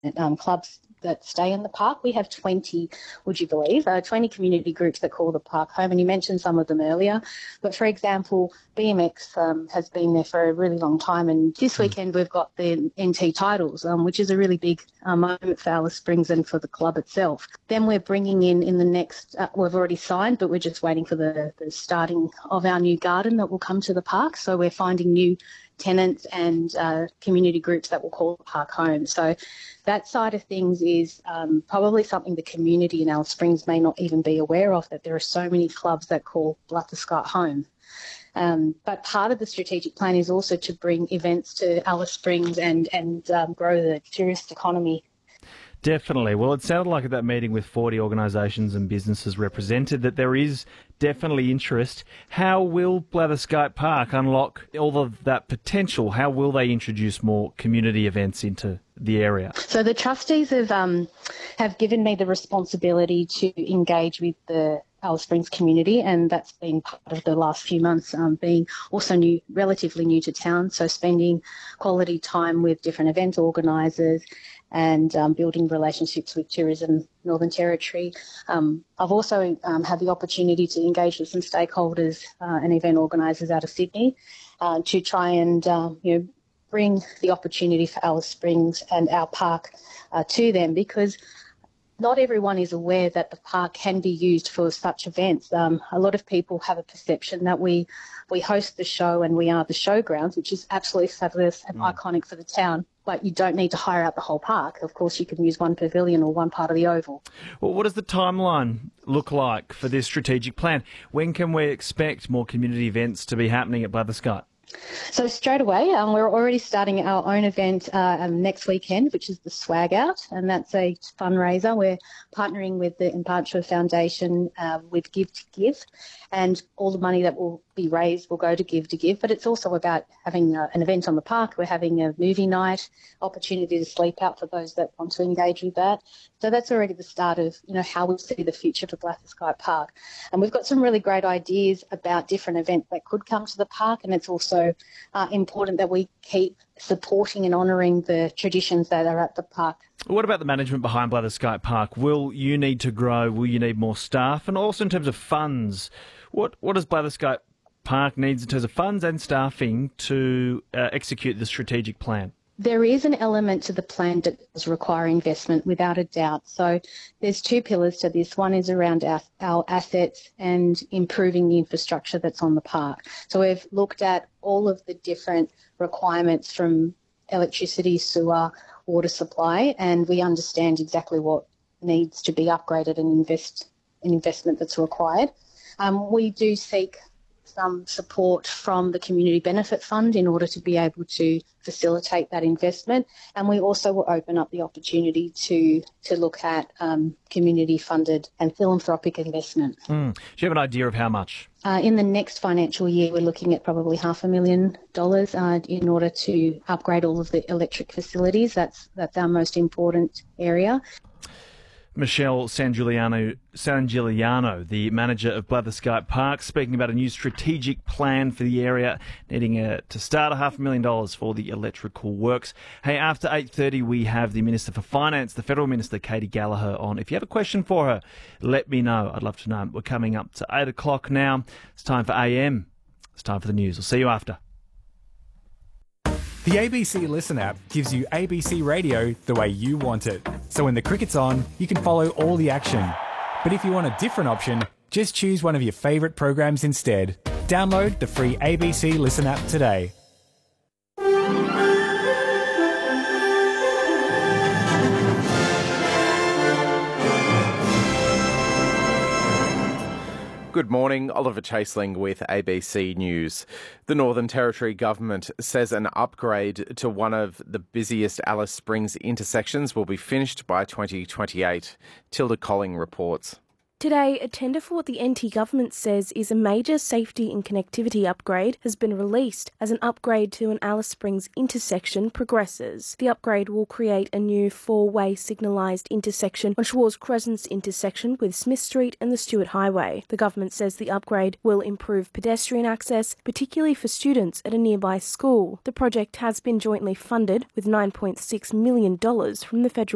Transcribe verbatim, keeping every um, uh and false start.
um, clubs that stay in the park. We have twenty, would you believe, uh, twenty community groups that call the park home, and you mentioned some of them earlier. But for example, B M X um, has been there for a really long time, and this weekend we've got the N T titles, um, which is a really big uh, moment for Alice Springs and for the club itself. Then we're bringing in in the next, uh, we've already signed, but we're just waiting for the, the starting of our new garden that will come to the park. So we're finding new tenants and uh, community groups that will call the park home. So that side of things is um, probably something the community in Alice Springs may not even be aware of, that there are so many clubs that call Blatherskite home. Um, but part of the strategic plan is also to bring events to Alice Springs and, and um, grow the tourist economy. Definitely. Well, it sounded like at that meeting with forty organisations and businesses represented that there is definitely interest. How will Blatherskite Park unlock all of that potential? How will they introduce more community events into the area? So the trustees have um, have given me the responsibility to engage with the Alice Springs community, and that's been part of the last few months, um, being also new, relatively new to town, so spending quality time with different event organisers and um, building relationships with Tourism Northern Territory. Um, I've also um, had the opportunity to engage with some stakeholders uh, and event organisers out of Sydney uh, to try and uh, you know bring the opportunity for Alice Springs and our park uh, to them, because not everyone is aware that the park can be used for such events. Um, a lot of people have a perception that we we host the show and we are the showgrounds, which is absolutely fabulous and mm. iconic for the town. But you don't need to hire out the whole park. Of course, you can use one pavilion or one part of the oval. Well, what does the timeline look like for this strategic plan? When can we expect more community events to be happening at Blatherskite? So straight away, um, we're already starting our own event uh, um, next weekend, which is the Swag Out, and that's a fundraiser. We're partnering with the Impartia Foundation uh, with Give to Give, and all the money that will be raised will go to Give to Give. But it's also about having uh, an event on the park. We're having a movie night, opportunity to sleep out for those that want to engage with that. So that's already the start of, you know, how we see the future for Blatherskite Park. And we've got some really great ideas about different events that could come to the park, and it's also uh, important that we keep supporting and honouring the traditions that are at the park. What about the management behind Blatherskite Park? Will you need to grow? Will you need more staff? And also in terms of funds, what, what does Blatherskite Park needs in terms of funds and staffing to uh, execute the strategic plan? There is an element to the plan that does require investment, without a doubt. So there's two pillars to this. One is around our, our assets and improving the infrastructure that's on the park. So we've looked at all of the different requirements from electricity, sewer, water supply, and we understand exactly what needs to be upgraded and invest in investment that's required. Um, we do seek some support from the Community Benefit Fund in order to be able to facilitate that investment. And we also will open up the opportunity to to look at um, community-funded and philanthropic investment. Mm. Do you have an idea of how much? Uh, in the next financial year, we're looking at probably half a million dollars uh, in order to upgrade all of the electric facilities. That's, that's our most important area. Michelle Sangiuliano, Sangiuliano, the manager of Blatherskite Park, speaking about a new strategic plan for the area, needing a, to start a half a million dollars for the electrical works. Hey, after eight thirty, we have the Minister for Finance, the Federal Minister, Katie Gallagher, on. If you have a question for her, let me know. I'd love to know. We're coming up to eight o'clock now. It's time for A M. It's time for the news. I'll see you after. The A B C Listen app gives you A B C radio the way you want it. So when the cricket's on, you can follow all the action. But if you want a different option, just choose one of your favourite programs instead. Download the free A B C Listen app today. Good morning, Oliver Chaseling with A B C News. The Northern Territory Government says an upgrade to one of the busiest Alice Springs intersections will be finished by twenty twenty-eight. Tilda Colling reports. Today, a tender for what the N T government says is a major safety and connectivity upgrade has been released as an upgrade to an Alice Springs intersection progresses. The upgrade will create a new four-way signalised intersection on Schwarz Crescent's intersection with Smith Street and the Stewart Highway. The government says the upgrade will improve pedestrian access, particularly for students at a nearby school. The project has been jointly funded with nine point six million dollars from the federal